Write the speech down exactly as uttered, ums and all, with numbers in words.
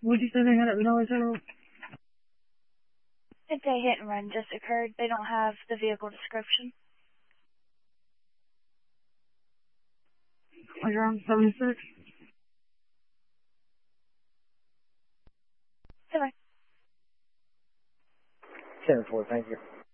Would you say they had at Vanilla General? It's a hit and run just occurred. They don't have the vehicle description. Are you on seventy-six? Goodbye. ten four, thank you.